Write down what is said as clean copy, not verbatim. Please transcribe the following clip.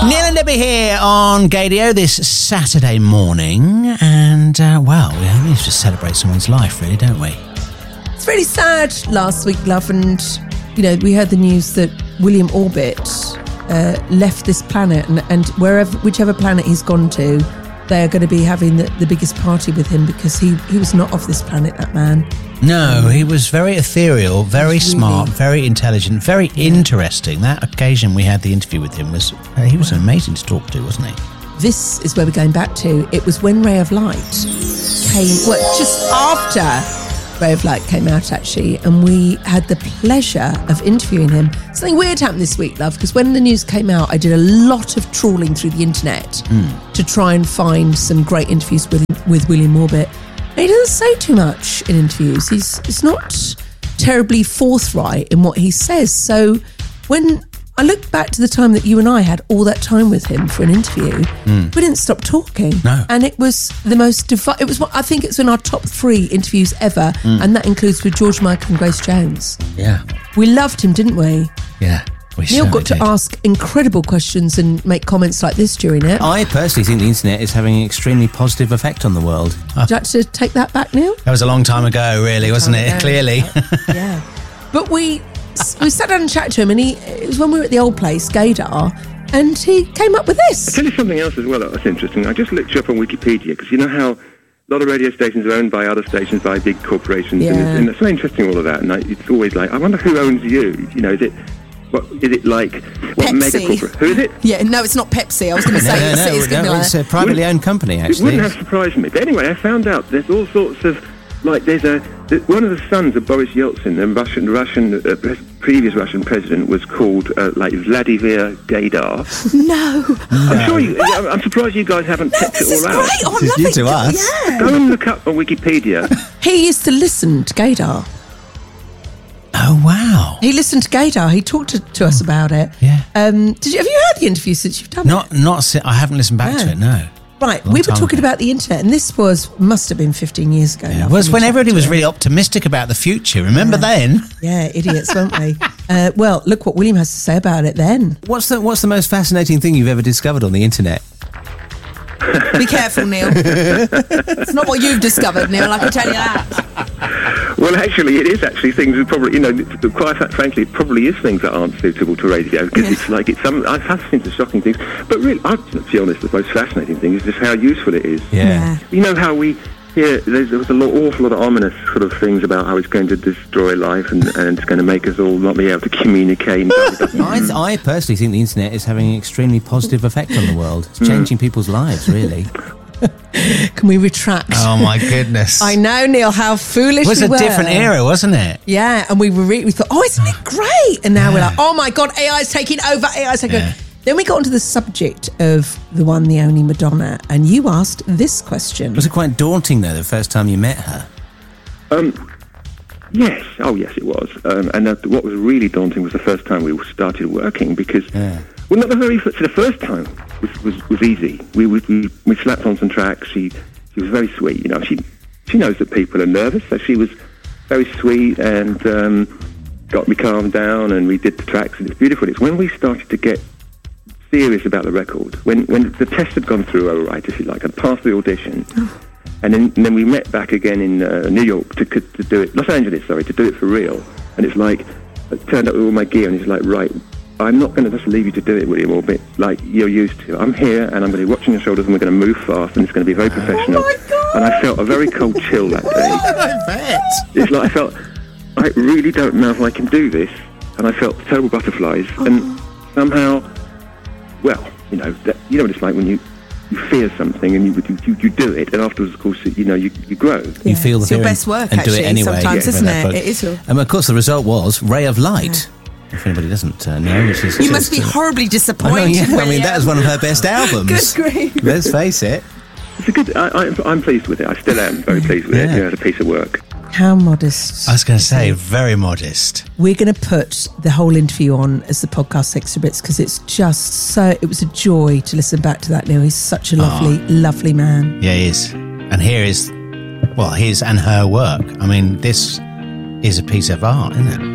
Neil and Debbie here on Gaydio this Saturday morning, and we need to celebrate someone's life, really, don't we? It's really sad last week, love, and we heard the news that William Orbit left this planet, and whichever planet he's gone to, they are going to be having the biggest party with him, because he was not of this planet, that man. No, he was very ethereal, very smart, very intelligent, very interesting. That occasion we had the interview with him was amazing to talk to, wasn't he? This is where we're going back to. It was when Ray of Light came, just after Ray of Light came out, actually, and we had the pleasure of interviewing him. Something weird happened this week, love, because when the news came out, I did a lot of trawling through the internet to try and find some great interviews with William Orbit. He doesn't say too much in interviews. He's not terribly forthright in what he says. So when I look back to the time that you and I had all that time with him for an interview, we didn't stop talking. No. And it was the most it was I think it's in our top 3 interviews ever, and that includes with George Michael and Grace Jones. Yeah. We loved him, didn't we? Yeah. Neil got to ask incredible questions and make comments like this during it. I personally think the internet is having an extrely positive effect on the world. Would you like to take that back, Neil? That was a long time ago, really, wasn't it? Clearly. Yeah. But we sat down and chatted to him, and it was when we were at the old place, Gaydar, and he came up with this. I'll tell you something else as well that's interesting. I just looked you up on Wikipedia, because you know how a lot of radio stations are owned by other stations, by big corporations, and it's so interesting, all of that. And it's always like, I wonder who owns you. Is it like what mega corporate? Who is it? Yeah, no, it's not Pepsi. I was going to say it's a privately owned company, actually. It wouldn't have surprised me. But anyway, I found out there's all sorts of, like, one of the sons of Boris Yeltsin, the previous Russian president, was called Vladimir Gaydar. No, I'm surprised you guys haven't checked it all out. Great. Oh, This is new to us. Yeah. Go and look up on Wikipedia. He used to listen to Gaydar. Oh, wow. He listened to Gaydar. He talked to us about it. Yeah. Have you heard the interview since you've done it? I haven't listened back to it, no. Right, we were talking about the internet, and this must have been 15 years ago. Yeah, it was when everybody was really optimistic about the future. Remember then? Yeah, idiots, weren't we? Well, look what William has to say about it then. What's the most fascinating thing you've ever discovered on the internet? Be careful, Neil. It's not what you've discovered, Neil, I can tell you that. Well, actually, it is actually things that probably, quite frankly, it probably is things that aren't suitable to radio, because I have seen some shocking things. But really, to be honest, the most fascinating thing is just how useful it is. Yeah. You know how there was an awful lot of ominous sort of things about how it's going to destroy life and it's going to make us all not be able to communicate. I personally think the internet is having an extremely positive effect on the world. It's changing people's lives, really. Can we retract? Oh, my goodness. I know, Neil, how foolish we were. It was a different era, wasn't it? Yeah, and we thought, oh, isn't it great? And now we're like, oh, my God, AI's taking over, over. Then we got onto the subject of the one, the only Madonna, and you asked this question. Was it quite daunting, though, the first time you met her? Yes. Oh, yes, it was. And what was really daunting was the first time we started working, because... Well, not the first time was easy. We slapped on some tracks. She was very sweet. She knows that people are nervous, so she was very sweet and got me calmed down. And we did the tracks, and it's beautiful. It's when we started to get serious about the record, when the test had gone through all right, if you like, and passed the audition, and then we met back again in New York to do it, Los Angeles, sorry, to do it for real. And it's like, I turned up with all my gear, and it's like, right. I'm not going to just leave you to do it, William, Orbit, like you're used to. I'm here, and I'm going to be watching your shoulders, and we're going to move fast, and it's going to be very professional. Oh, my God. And I felt a very cold chill that day. I bet. It's like I felt, I really don't know if I can do this, and I felt terrible butterflies, and somehow, well, you know what it's like when you fear something and you do it, and afterwards, of course, you grow. Yeah. You feel the it's fear your best work, and actually, do it anyway. sometimes, isn't it? It is. And of course, the result was Ray of Light. Yeah. If anybody doesn't know, which is you must be horribly disappointed. I mean, that was one of her best albums. Good grief. Let's face it. It's a good. I'm pleased with it. I still am very pleased with it. Yeah, it's a piece of work. How modest. I was going to say, very modest. We're going to put the whole interview on as the podcast extra bits, because it's just it was a joy to listen back to that, Neil. He's such a lovely, lovely man. Yeah, he is. And here is, his and her work. I mean, this is a piece of art, isn't it?